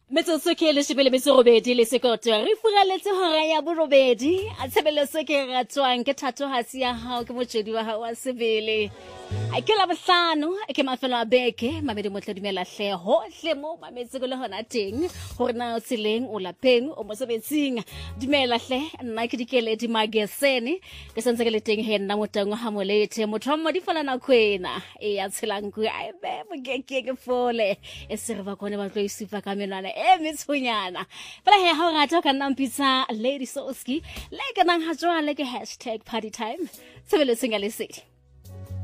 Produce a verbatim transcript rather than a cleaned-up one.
Metsotso ke le shebele metso robedi le sekoto re furaletse hora ya borobedi a tshebeletso ke ratwang ke thato hasi ya hao ke motjedi wa hao wa sebele a ke la bohlano ke mafelo a beke mamedi motle dumela hle hohle mo mametse go le hona teng hore na o tseleng o lapeng o mo sebetsing dumela hle nna ke dikele di magesene ke sentse ke le teng he nna motango ha molete motho mo di fala na kwena e ya tshelang ku ai be bogeke ke fole e serva kone ba tlo isifa ka menwana e metshunyana fela he ha o rata ka nna mpitsa Lady Soski le ka nang ha jwale ke hashtag party time sebeletseng ya lesedi.